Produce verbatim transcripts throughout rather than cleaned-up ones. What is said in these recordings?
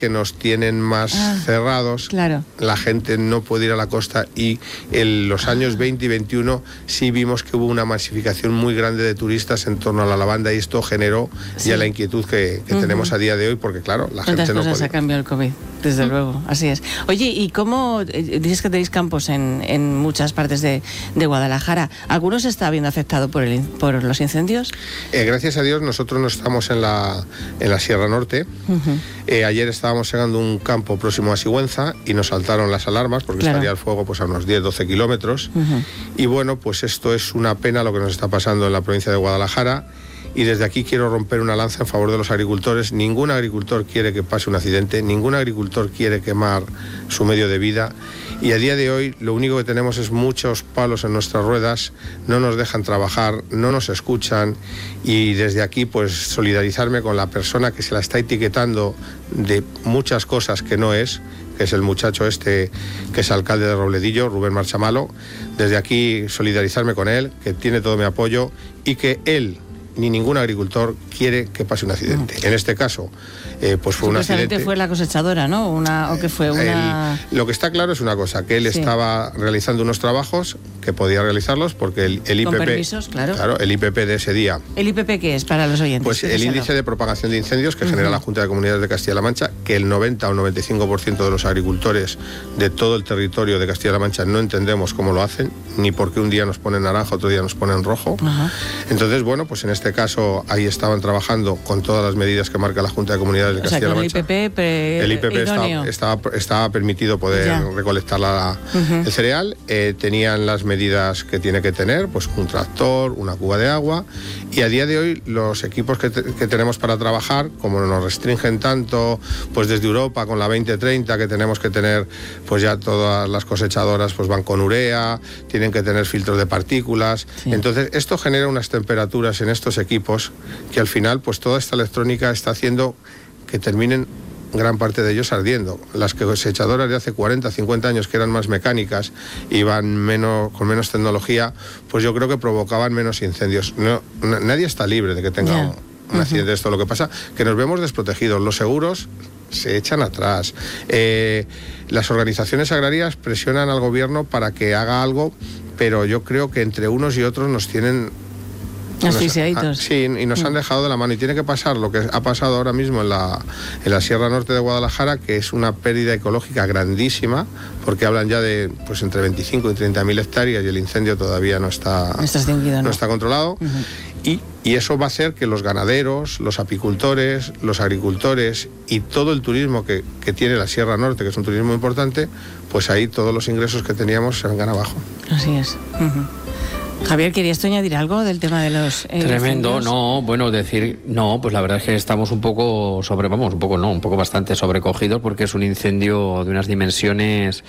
que nos tienen más ah, cerrados, claro. La gente no puede ir a la costa y en los años veinte y veintiuno sí vimos que hubo una masificación muy grande de turistas en torno a la lavanda y esto generó sí. ya la inquietud que, que uh-huh. tenemos a día de hoy porque claro, la gente no cosas podía. ha cambiado el COVID, desde uh-huh. luego, así es. Oye, ¿y cómo, dices que tenéis campos en, en muchas partes de, de Guadalajara, ¿algunos está viendo afectado por, el, por los incendios? Eh, gracias a Dios nosotros no estamos en la, en la Sierra Norte, uh-huh. eh, ayer estábamos Estábamos llegando a un campo próximo a Sigüenza y nos saltaron las alarmas porque claro. estaría el fuego pues a unos diez doce kilómetros uh-huh. y bueno, pues esto es una pena lo que nos está pasando en la provincia de Guadalajara y desde aquí quiero romper una lanza en favor de los agricultores. Ningún agricultor quiere que pase un accidente, ningún agricultor quiere quemar su medio de vida y a día de hoy lo único que tenemos es muchos palos en nuestras ruedas, no nos dejan trabajar, no nos escuchan y desde aquí pues solidarizarme con la persona que se la está etiquetando de muchas cosas que no es, que es el muchacho este que es alcalde de Robledillo, Rubén Marchamalo. Desde aquí solidarizarme con él, que tiene todo mi apoyo y que él ni ningún agricultor quiere que pase un accidente. Uh-huh. En este caso, eh, pues fue un accidente. fue la cosechadora, ¿no? Una, ¿O que fue una...? El, lo que está claro es una cosa, que él sí. estaba realizando unos trabajos que podía realizarlos porque el, el I P P... Con permisos, claro. Claro, el I P P de ese día... ¿El I P P qué es para los oyentes? Pues el índice de propagación de incendios que uh-huh. genera la Junta de Comunidades de Castilla-La Mancha, que el noventa o noventa y cinco por ciento de los agricultores de todo el territorio de Castilla-La Mancha no entendemos cómo lo hacen, ni por qué un día nos ponen naranja, otro día nos ponen rojo. Uh-huh. Entonces, bueno, pues en este caso ahí estaban trabajando con todas las medidas que marca la Junta de Comunidades de Castilla-La Mancha. O sea, el I P P, pre- el I P P estaba, estaba, estaba permitido poder ya. recolectar la, uh-huh. el cereal, eh, tenían las medidas que tiene que tener, pues un tractor, una cuba de agua, y a día de hoy los equipos que, te, que tenemos para trabajar, como nos restringen tanto, pues desde Europa con la veinte treinta que tenemos que tener, pues ya todas las cosechadoras pues van con urea, tienen que tener filtros de partículas, sí. entonces esto genera unas temperaturas en estos equipos que al final pues toda esta electrónica está haciendo que terminen gran parte de ellos ardiendo. Las cosechadoras de hace cuarenta, cincuenta años que eran más mecánicas y iban menos, con menos tecnología, pues yo creo que provocaban menos incendios. No, nadie está libre de que tenga yeah. un, un uh-huh. accidente de esto. Lo que pasa que nos vemos desprotegidos. Los seguros se echan atrás. Eh, las organizaciones agrarias presionan al gobierno para que haga algo, pero yo creo que entre unos y otros nos tienen... Asfixiaditos. Sí, y nos han dejado de la mano y tiene que pasar lo que ha pasado ahora mismo en la, en la Sierra Norte de Guadalajara, que es una pérdida ecológica grandísima, porque hablan ya de pues entre veinticinco y treinta mil hectáreas y el incendio todavía no está, no está, extinguido, ¿no? No está controlado. Uh-huh. y, y eso va a hacer que los ganaderos, los apicultores, los agricultores y todo el turismo que, que tiene la Sierra Norte, que es un turismo importante, pues ahí todos los ingresos que teníamos se vengan abajo. Así es. Uh-huh. Javier, ¿querías tú añadir algo del tema de los eh, Tremendo, incendios? no, bueno, decir, no, pues la verdad es que estamos un poco sobre, vamos, un poco no, un poco bastante sobrecogidos porque es un incendio de unas dimensiones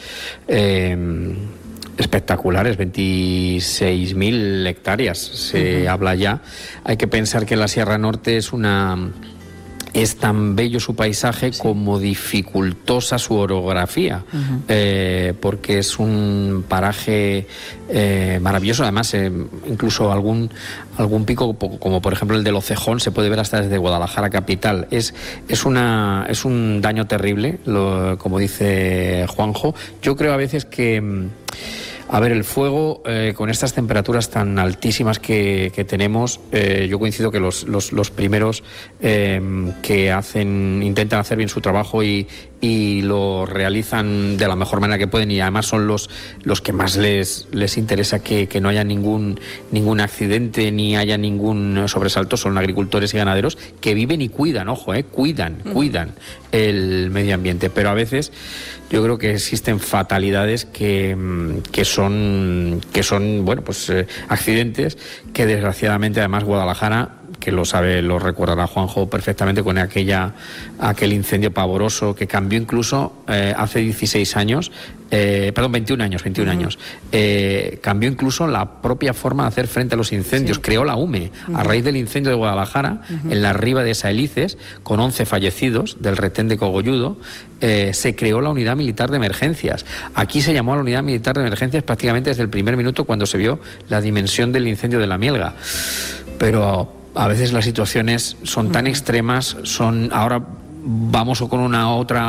eh, espectaculares, veintiséis mil hectáreas se uh-huh. habla ya. Hay que pensar que la Sierra Norte es una... Es tan bello su paisaje sí. como dificultosa su orografía, uh-huh. eh, porque es un paraje eh, maravilloso. Además, eh, incluso algún algún pico, como por ejemplo el del Ocejón, se puede ver hasta desde Guadalajara capital. Es es una es un daño terrible, lo, como dice Juanjo. Yo creo a veces que... A ver, el fuego, eh, con estas temperaturas tan altísimas que, que tenemos, eh, yo coincido que los, los, los primeros eh, que hacen, intentan hacer bien su trabajo y, y lo realizan de la mejor manera que pueden, y además son los, los que más les, les interesa que, que no haya ningún, ningún accidente ni haya ningún sobresalto, son agricultores y ganaderos que viven y cuidan, ojo, eh, cuidan, mm. cuidan el medio ambiente, pero a veces yo creo que existen fatalidades que, que son que son bueno pues eh, accidentes que desgraciadamente además Guadalajara, que lo sabe, lo recordará Juanjo perfectamente, con aquella aquel incendio pavoroso que cambió incluso eh, hace dieciséis años, eh, perdón, veintiún años, veintiún uh-huh. años, eh, cambió incluso la propia forma de hacer frente a los incendios, sí. creó la U M E, uh-huh. a raíz del incendio de Guadalajara, uh-huh. en la riba de Saelices, con once fallecidos del retén de Cogolludo, eh, se creó la unidad militar de emergencias. Aquí se llamó a la unidad militar de emergencias prácticamente desde el primer minuto cuando se vio la dimensión del incendio de la Mielga. Pero a veces las situaciones son tan extremas, son ahora vamos con una otra